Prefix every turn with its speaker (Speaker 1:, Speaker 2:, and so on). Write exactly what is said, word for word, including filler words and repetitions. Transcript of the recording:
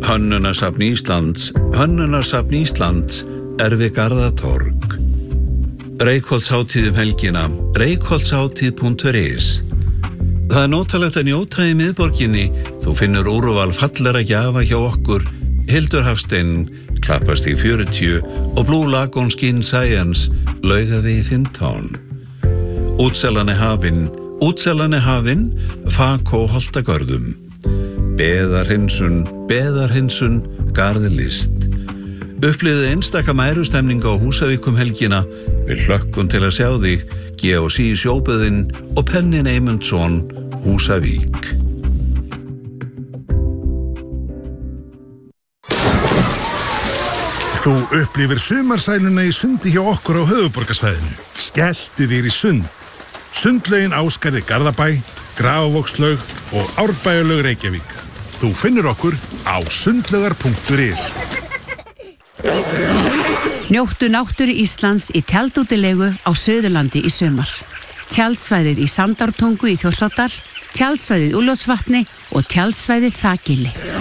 Speaker 1: Hönnunarsafn Íslands, Hönnunarsafn Íslands er við Garðatorg. Reykholtshátíð um helgina, reykholtshátíð punktur is. Það er nótalegt að njóta í miðborginni, þú finnur úrval fallara gjafa hjá okkur, Hildur Hafstein, Klappastíg fjörutíu og Blue Lagoon Skin Science, Laugavegi fimmtán. Útselan er hafin, útselan er hafin, Fakó Holtagörðum. Beðarhinsun, beðarhinsun, garðlist. Upplifðu einstaka mærustemninga á Húsavíkum helgina, við hlökkum til að sjá þig, G og C sjóböðin og Pennin Eymundsson, Húsavík.
Speaker 2: Þú upplifir sumarsæluna í sundi hjá okkur á höfuðborgarsvæðinu. Skelltu þér í sund. Sundlaugin Ásgarði Garðabæ, Grafarvogslaug og Árbæjarlaug Reykjavík. Þú finnur okkur á sundlaugar punktur is.
Speaker 3: Njóttu náttúru Íslands í tjaldútilegu á Suðurlandi í sumar. Tjaldsvæðið í Sandártungu í Þjórsárdal, tjaldsvæðið Úlfljótsvatni og tjaldsvæðið Þakgili.